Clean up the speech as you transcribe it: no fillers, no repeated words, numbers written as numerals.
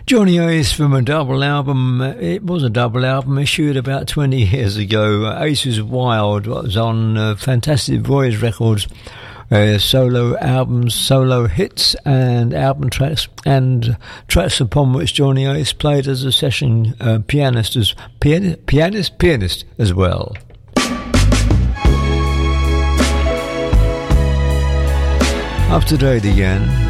Johnny Ace from a double album. It was a double album issued about 20 years ago. Ace is Wild was on Fantastic Voyage Records. Solo albums, solo hits and album tracks, and tracks upon which Johnny Ace played as a session pianist as well. Up to date again.